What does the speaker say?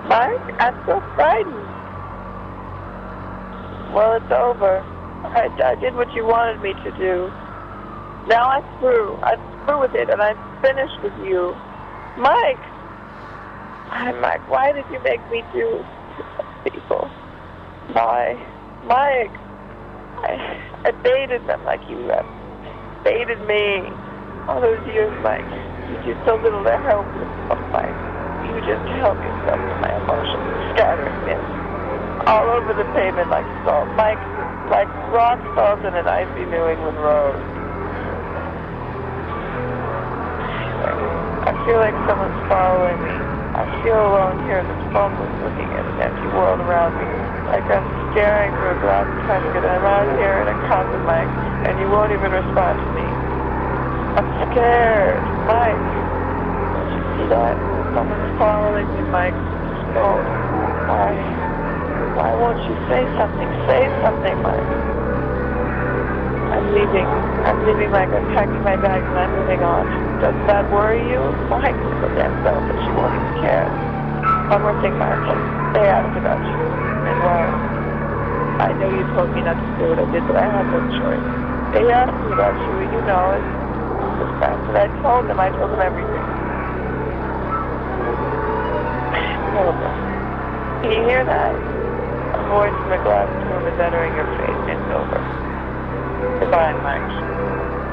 Mike, I'm so frightened. Well, it's over. I did what you wanted me to do. Now I'm through. I'm through with it, and I'm finished with you. Mike! Mike, why did you make me do this to people? Why? Mike! I baited them like you have baited me. All those years, Mike. You did so little to help yourself, Mike. You just help yourself to my emotions, scattering them all over the pavement like salt. Mike, like rock salt in an icy New England road. I feel like someone's following me. I feel alone here in this phoneless looking at an empty world around me. Like I'm staring through a glass casket and I'm out here in a coffin, Mike, and you won't even respond to me. I'm scared. Mike, don't you see that? Someone's following me, Mike. Oh, why won't you say something? Say something, Mike. I'm leaving, Mike. I'm packing my bags and I'm moving on. Does that worry you? Mike, so damn selfish. You won't even care. One more thing, Mark. They asked about you. And well, I know you told me not to do what I did, but I had no choice. They asked me about you, and you know it. Was fast, and I told them everything. Horrible. Can you hear that? A voice from a glass room is entering your face. It's over. Goodbye, Mike.